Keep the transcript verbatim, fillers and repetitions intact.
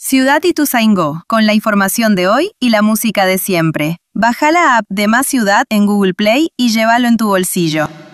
Ciudad Ituzaingó, con la información de hoy y la música de siempre. Baja la app de Más Ciudad en Google Play y llévalo en tu bolsillo.